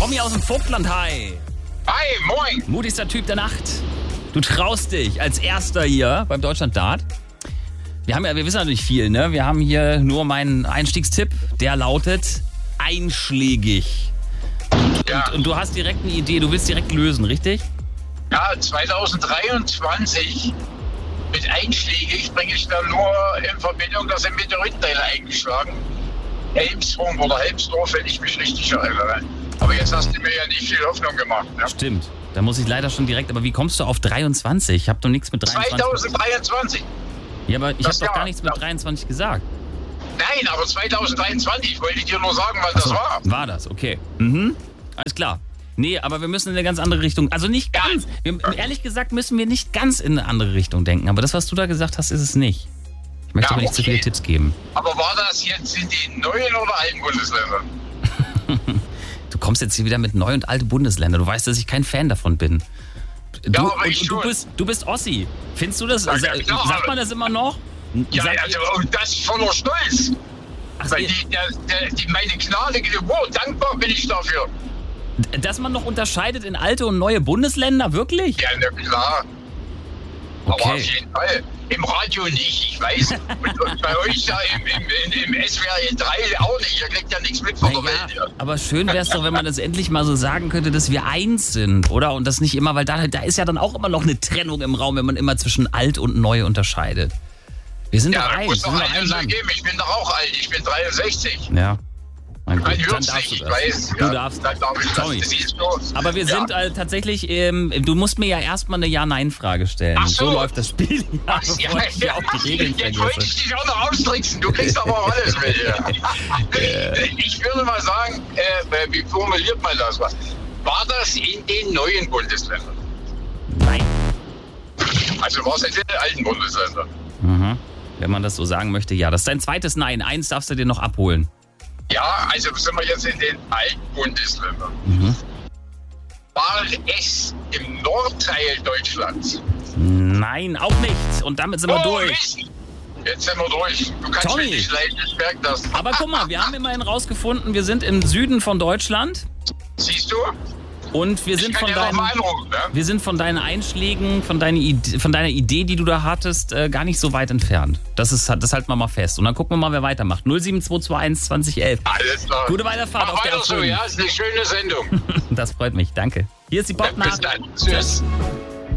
Tommy aus dem Vogtland, hi. Hi, moin. Mutigster Typ der Nacht. Du traust dich als Erster hier beim Deutschland-Dart. Wir wissen ja nicht viel, ne? Wir haben hier nur meinen Einstiegstipp, der lautet einschlägig. Ja. Und du hast direkt eine Idee, du willst direkt lösen, richtig? Ja, 2023 mit einschlägig bringe ich da nur in Verbindung, dass ein Meteoritenteil eingeschlagen. Helmsrum oder Helmsdorf, wenn ich mich richtig erinnere. Aber jetzt hast du mir ja nicht viel Hoffnung gemacht. Ne? Stimmt. Da muss ich leider schon direkt, aber wie kommst du auf 23? Ich habe doch nichts mit 23. 2023. Ja, aber ich habe doch Jahr. gar nichts mit 23 gesagt. Nein, aber 2023 wollte ich dir nur sagen, weil das war. War das, okay. Mhm. Alles klar. Nee, aber wir müssen in eine ganz andere Richtung. Also nicht ganz. Ehrlich gesagt müssen wir nicht ganz in eine andere Richtung denken. Aber das, was du da gesagt hast, ist es nicht. Ich möchte aber nicht zu viele Tipps geben. Aber war das jetzt in den neuen oder alten Bundesländern? Du kommst jetzt hier wieder mit neu und alte Bundesländer. Du weißt, dass ich kein Fan davon bin. Du bist Ossi. Findest du das? Also, sagt man das immer noch? Ja, also das voller Stolz. Weil meine Gnade, dankbar bin ich dafür. Dass man noch unterscheidet in alte und neue Bundesländer, wirklich? Ja, na klar. Okay. Aber auf jeden Fall. Im Radio nicht, ich weiß. Und bei euch da im SWR 3 auch nicht. Ihr kriegt ja nichts mit von der Welt. Ja. Aber schön wäre es doch, wenn man das endlich mal so sagen könnte, dass wir eins sind, oder? Und das nicht immer, weil da ist ja dann auch immer noch eine Trennung im Raum, wenn man immer zwischen alt und neu unterscheidet. Wir sind doch eins. Muss doch einen geben. Ich bin doch auch alt. Ich bin 63. Ja. Man hört nicht, ich weiß. Du darfst. Tommy. Aber wir sind tatsächlich, du musst mir ja erstmal eine Ja-Nein-Frage stellen. Ach so. Läuft das Spiel. Ja, ich auch die Regeln jetzt wollte ich dich auch noch austricksen. Du kriegst aber auch alles mit. Ja. Ich würde mal sagen, wie formuliert man das? War das in den neuen Bundesländern? Nein. Also war es in den alten Bundesländern? Mhm. Wenn man das so sagen möchte, ja. Das ist dein zweites Nein. Eins darfst du dir noch abholen. Ja, also sind wir jetzt in den alten Bundesländern. Mhm. War es im Nordteil Deutschlands? Nein, auch nicht. Und damit sind wir durch. Mist. Jetzt sind wir durch. Du kannst Tommy. mich nicht leiden, ich merke das. Aber guck mal, wir haben immerhin rausgefunden, wir sind im Süden von Deutschland. Siehst du? Und wir sind ne? von deinen Einschlägen, von deiner Idee, die du da hattest, gar nicht so weit entfernt. Das halten wir mal fest. Und dann gucken wir mal, wer weitermacht. 07221 2011. Alles klar. Gute Weiterfahrt auf der weiter so, ja, ist eine schöne Sendung. Das freut mich, danke. Hier ist die Popnacht. Bis dann. Tschüss.